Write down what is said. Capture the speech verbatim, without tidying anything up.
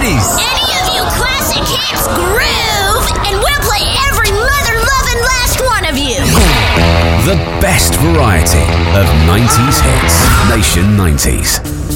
nineties. Any of you classic hits groove, and we'll play every mother-loving last one of you. The best variety of nineties hits. Nation nineties.